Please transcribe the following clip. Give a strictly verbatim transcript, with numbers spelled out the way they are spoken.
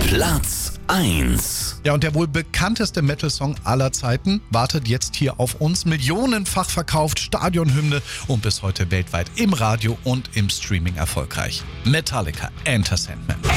Platz eins. Ja, und der wohl bekannteste Metal-Song aller Zeiten wartet jetzt hier auf uns. Millionenfach verkauft, Stadionhymne und bis heute weltweit im Radio und im Streaming erfolgreich. Metallica, Enter Sandman.